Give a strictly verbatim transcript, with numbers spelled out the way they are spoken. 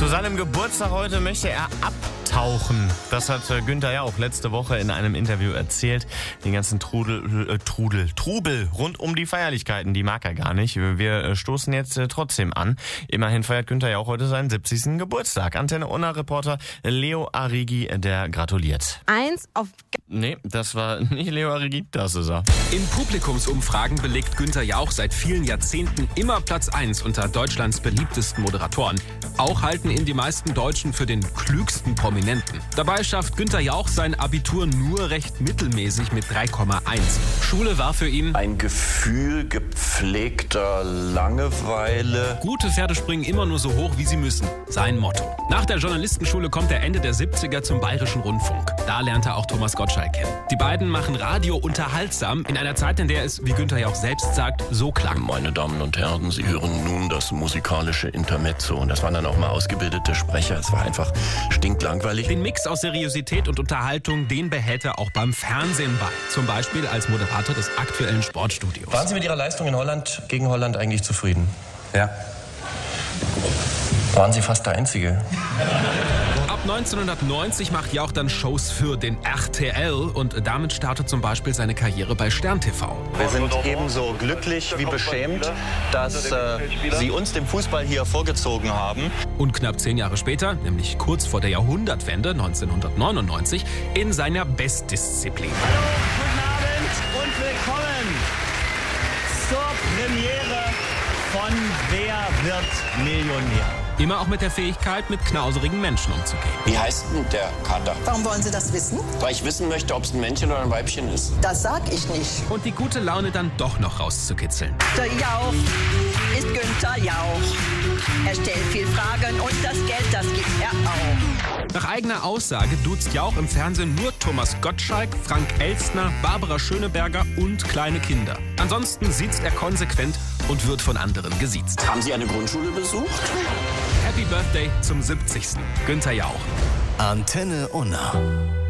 Zu seinem Geburtstag heute möchte er abtauchen. Das hat Günther Jauch letzte Woche in einem Interview erzählt. Den ganzen Trudel, äh, Trudel, Trubel rund um die Feierlichkeiten, die mag er gar nicht. Wir stoßen jetzt äh, trotzdem an. Immerhin feiert Günther Jauch heute seinen siebzigsten Geburtstag. Antenne Unna-Reporter Leo Arrighi, der gratuliert. Eins auf... Nee, das war nicht Leo Arrighi, das ist er. In Publikumsumfragen belegt Günther Jauch seit vielen Jahrzehnten immer Platz eins unter Deutschlands beliebtesten Moderatoren. Auch halten ihn die meisten Deutschen für den klügsten Prominenten. Dabei schafft Günther Jauch sein Abitur nur recht mittelmäßig mit drei Komma eins. Schule war für ihn ein Gefühl gepflegter Langeweile. Gute Pferde springen immer nur so hoch, wie sie müssen. Sein Motto. Nach der Journalistenschule kommt er Ende der siebziger zum Bayerischen Rundfunk. Da lernt er auch Thomas Gottschalk kennen. Die beiden machen Radio unterhaltsam in einer Zeit, in der es, wie Günther Jauch selbst sagt, so klang. Meine Damen und Herren, Sie hören nun das musikalische Intermezzo. Und das waren dann auch mal ausgebildete Sprecher. Es war einfach stinklangweilig. Den Mix aus Seriosität und Unterhaltung, den behält er auch beim Fernsehen bei. Zum Beispiel als Moderator des aktuellen Sportstudios. Waren Sie mit Ihrer Leistung in Holland gegen Holland eigentlich zufrieden? Ja. Waren Sie fast der Einzige? Ab neunzehnhundertneunzig macht Jauch dann Shows für den R T L und damit startet zum Beispiel seine Karriere bei Stern T V. Wir sind ebenso glücklich wie beschämt, dass äh, Sie uns den Fußball hier vorgezogen haben. Und knapp zehn Jahre später, nämlich kurz vor der Jahrhundertwende neunzehnhundertneunundneunzig, in seiner Bestdisziplin. Guten Abend und willkommen zur Premiere von Wer wird Millionär? Immer auch mit der Fähigkeit, mit knauserigen Menschen umzugehen. Wie heißt denn der Kater? Warum wollen Sie das wissen? Weil ich wissen möchte, ob es ein Männchen oder ein Weibchen ist. Das sag ich nicht. Und die gute Laune dann doch noch rauszukitzeln. Der Jauch ist Günther Jauch. Er stellt viel Fragen und das Geld, das gibt er auch. Nach eigener Aussage duzt Jauch im Fernsehen nur Thomas Gottschalk, Frank Elstner, Barbara Schöneberger und kleine Kinder. Ansonsten siezt er konsequent und wird von anderen gesiezt. Haben Sie eine Grundschule besucht? Happy Birthday zum siebzigsten Günther Jauch. Antenne Unna.